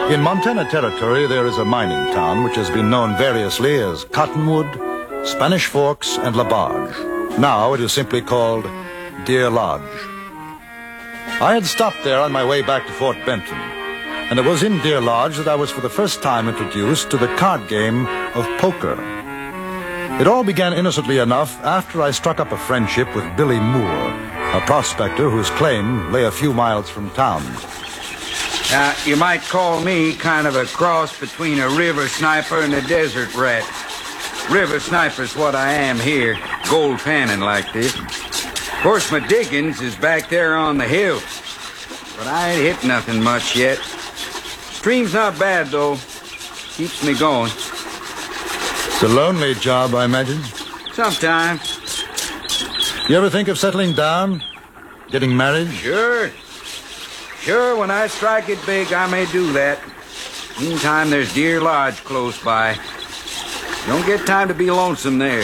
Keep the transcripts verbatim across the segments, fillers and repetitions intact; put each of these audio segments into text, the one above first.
In Montana Territory, there is a mining town which has been known variously as Cottonwood, Spanish Forks, and LaBarge. Now it is simply called Deer Lodge. I had stopped there on my way back to Fort Benton, and it was in Deer Lodge that I was for the first time introduced to the card game of poker. It all began innocently enough after I struck up a friendship with Billy Moore, a prospector whose claim lay a few miles from town. Now, you might call me kind of a cross between a river sniper and a desert rat. River sniper's what I am here, gold panning like this. Of course, my diggings is back there on the hill, but I ain't hit nothing much yet. Stream's not bad, though. Keeps me going. It's a lonely job, I imagine. Sometimes. You ever think of settling down? Getting married? Sure. Sure, when I strike it big, I may do that. Meantime, there's Deer Lodge close by. Don't get time to be lonesome there.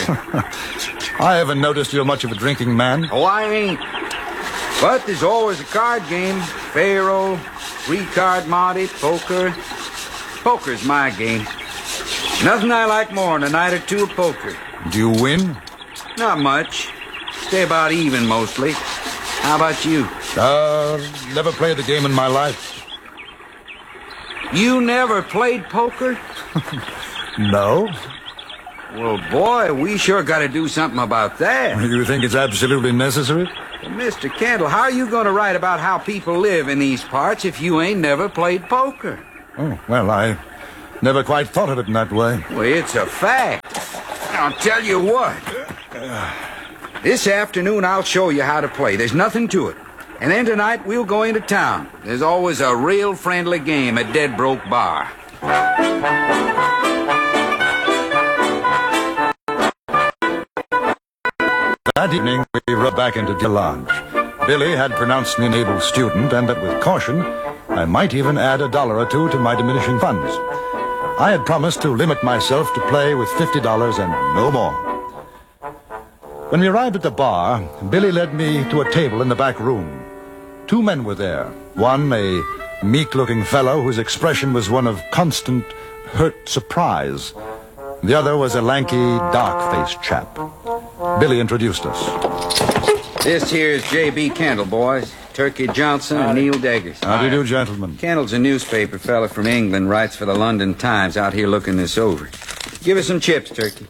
I haven't noticed you're much of a drinking man. Oh, I ain't. But there's always a card game. Faro, three-card Monte, poker. Poker's my game. Nothing I like more than a night or two of poker. Do you win? Not much. Stay about even, mostly. How about you? Uh, never played the game in my life. You never played poker? No. Well, boy, we sure got to do something about that. You think it's absolutely necessary? Well, Mister Kendall, how are you going to write about how people live in these parts if you ain't never played poker? Oh, well, I never quite thought of it in that way. Well, it's a fact. I'll tell you what. This afternoon, I'll show you how to play. There's nothing to it. And then tonight, we'll go into town. There's always a real friendly game at Dead Broke Bar. That evening, we rode back into Deer Lodge. Billy had pronounced me an able student, and that with caution, I might even add a dollar or two to my diminishing funds. I had promised to limit myself to play with fifty dollars and no more. When we arrived at the bar, Billy led me to a table in the back room. Two men were there. One, a meek-looking fellow whose expression was one of constant, hurt surprise. The other was a lanky, dark-faced chap. Billy introduced us. This here's J B Kendall, boys. Turkey Johnson and Neil Deggers. How do you do, gentlemen? Kendall's a newspaper fella from England, writes for the London Times, out here looking this over. Give us some chips, Turkey.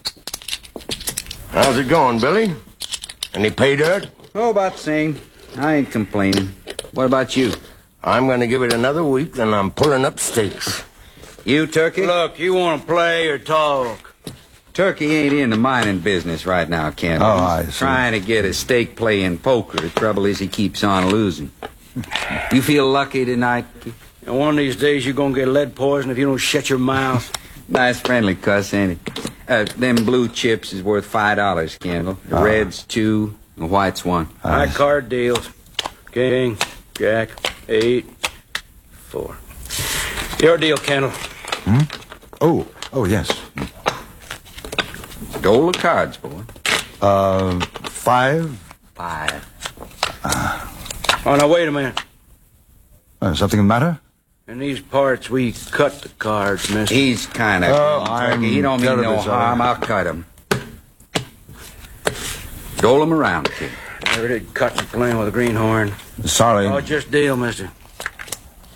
How's it going, Billy? Any pay dirt? Oh, about the same. I ain't complaining. What about you? I'm going to give it another week, then I'm pulling up stakes. You, Turkey? Look, you want to play or talk? Turkey ain't in the mining business right now, Kendall. Oh, I He's see. trying to get a stake play in poker. The trouble is he keeps on losing. You feel lucky tonight? And one of these days you're going to get lead poison if you don't shut your mouth. Nice friendly cuss, ain't it? Uh, them blue chips is worth five dollars, Kendall. The Oh. red's two, the white's one. High card deals. King, jack, eight, four. Your deal, Kendall. Hmm? Oh, oh, yes. Dole of cards, boy. Uh, five? Five. Oh, now, wait a minute. Uh, something the matter? In these parts, we cut the cards, mister. He's kind of... Oh, I'm He don't mean terribly no sorry. harm. I'll cut him. Dole him around, kid. Never did cut and playing with a greenhorn. Sorry. Oh, just deal, mister.